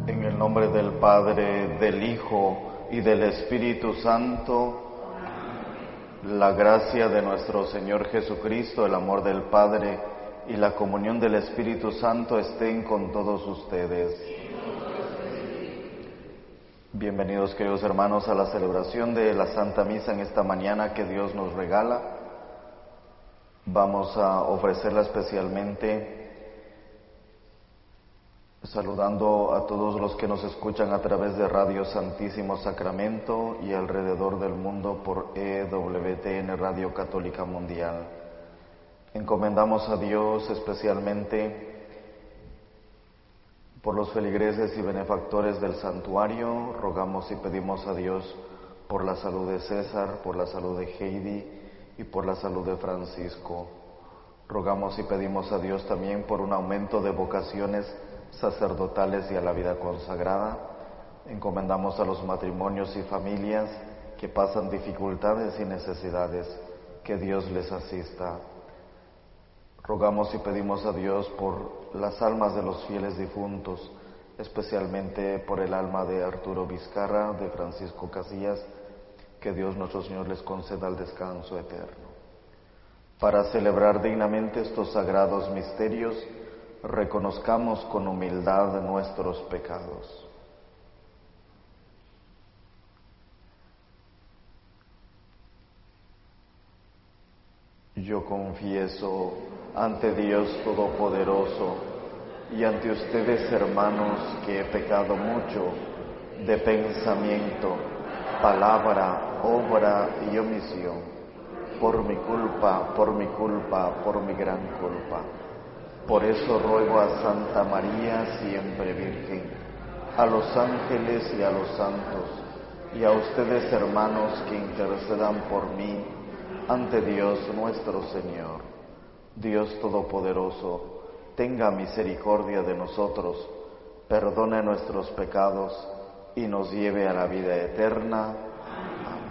En el nombre del Padre, del Hijo y del Espíritu Santo, la gracia de nuestro Señor Jesucristo, el amor del Padre y la comunión del Espíritu Santo estén con todos ustedes. Bienvenidos, queridos hermanos, a la celebración de la Santa Misa en esta mañana que Dios nos regala. Vamos a ofrecerla especialmente saludando a todos los que nos escuchan a través de Radio Santísimo Sacramento y alrededor del mundo por EWTN Radio Católica Mundial. Encomendamos a Dios especialmente por los feligreses y benefactores del santuario. Rogamos y pedimos a Dios por la salud de César, por la salud de Heidi y por la salud de Francisco. Rogamos y pedimos a Dios también por un aumento de vocaciones sacerdotales y a la vida consagrada. Encomendamos a los matrimonios y familias que pasan dificultades y necesidades, que Dios les asista. Rogamos y pedimos a Dios por las almas de los fieles difuntos, especialmente por el alma de Arturo Vizcarra, de Francisco Casillas, que Dios nuestro Señor les conceda el descanso eterno. Para celebrar dignamente estos sagrados misterios, reconozcamos con humildad nuestros pecados. Yo confieso ante Dios Todopoderoso y ante ustedes, hermanos, que he pecado mucho de pensamiento, palabra, obra y omisión, por mi culpa, por mi gran culpa. Por eso ruego a Santa María, siempre Virgen, a los ángeles y a los santos, y a ustedes, hermanos, que intercedan por mí ante Dios nuestro Señor. Dios Todopoderoso, tenga misericordia de nosotros, perdone nuestros pecados y nos lleve a la vida eterna.